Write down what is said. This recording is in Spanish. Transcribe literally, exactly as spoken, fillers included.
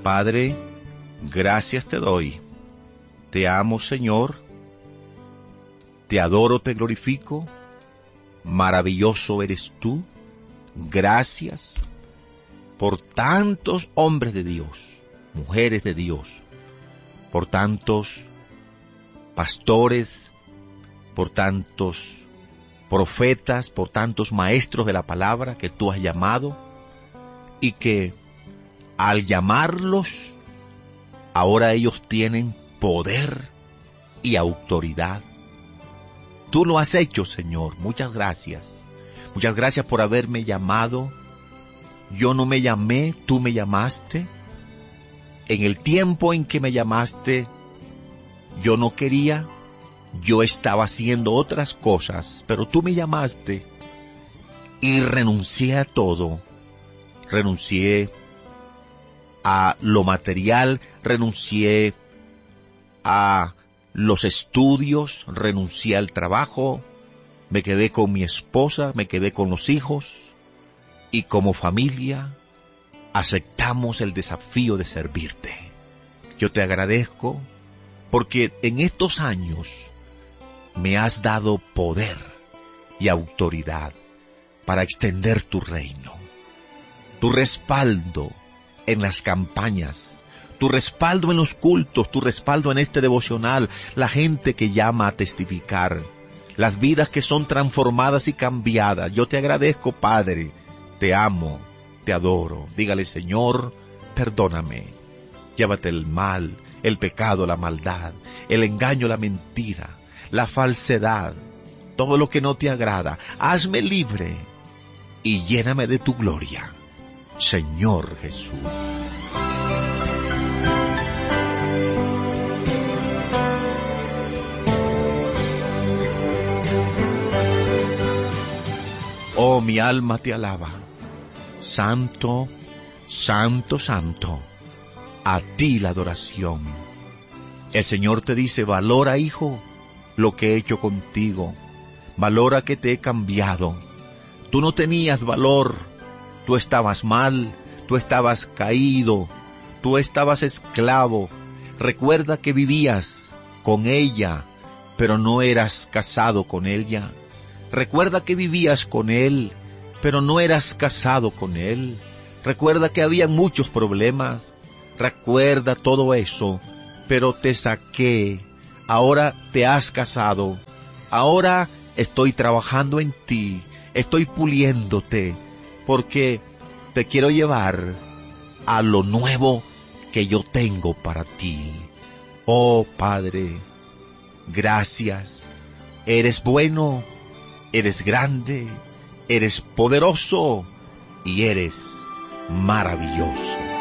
Padre, gracias te doy. Te amo, Señor. Te adoro, te glorifico. Maravilloso eres tú. Gracias por tantos hombres de Dios, mujeres de Dios, por tantos pastores, por tantos profetas, por tantos maestros de la palabra que tú has llamado, y que al llamarlos, ahora ellos tienen poder y autoridad. Tú lo has hecho, Señor. Muchas gracias. Muchas gracias por haberme llamado. Yo no me llamé, tú me llamaste. En el tiempo en que me llamaste, yo no quería, yo estaba haciendo otras cosas, pero tú me llamaste y renuncié a todo. Renuncié a lo material, renuncié a los estudios, renuncié al trabajo, me quedé con mi esposa, me quedé con los hijos, y como familia aceptamos el desafío de servirte. Yo te agradezco porque en estos años me has dado poder y autoridad para extender tu reino. Tu respaldo en las campañas, tu respaldo en los cultos, tu respaldo en este devocional, la gente que llama a testificar, las vidas que son transformadas y cambiadas. Yo te agradezco, Padre, te amo, te adoro. Dígale, Señor, perdóname. Llévate el mal, el pecado, la maldad, el engaño, la mentira, la falsedad, todo lo que no te agrada. Hazme libre y lléname de tu gloria, Señor Jesús. Oh, mi alma te alaba. Santo, santo, santo, a ti la adoración. El Señor te dice, valora, hijo, lo que he hecho contigo. Valora que te he cambiado. Tú no tenías valor. Tú estabas mal. Tú estabas caído. Tú estabas esclavo. Recuerda que vivías con ella, pero no eras casado con ella. Recuerda que vivías con él, pero no eras casado con él. Recuerda que había muchos problemas. Recuerda todo eso, pero te saqué. Ahora te has casado. Ahora estoy trabajando en ti. Estoy puliéndote, porque te quiero llevar a lo nuevo que yo tengo para ti. Oh, Padre, gracias. Eres bueno. Eres grande, eres poderoso y eres maravilloso.